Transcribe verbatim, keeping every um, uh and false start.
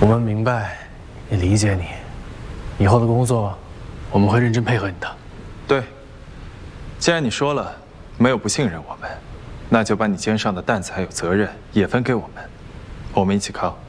们明白，也理解你。以后的工作，我们会认真配合你的。 对，既然你说了没有不信任我们，那就把你肩上的担子还有责任也分给我们，我们一起扛。